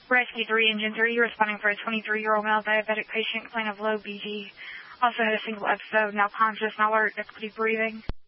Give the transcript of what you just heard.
Rescue 3, Engine 3, responding for a 23-year-old male diabetic patient, complaint of low BG. Also had a single episode, now conscious, now alert, difficulty breathing.